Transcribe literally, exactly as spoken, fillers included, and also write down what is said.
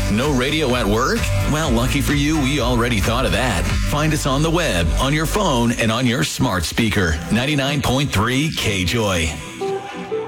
No radio at work? Well, lucky for you, we already thought of that. Find us on the web, on your phone, and on your smart speaker. ninety-nine point three K Joy.